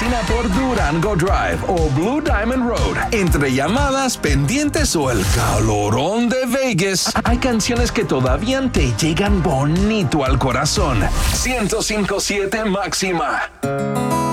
oficina por Durango Drive o Blue Diamond Road, entre llamadas, pendientes o el calorón de Vegas, hay canciones que todavía te llegan bonito al corazón. 105.7 Máxima.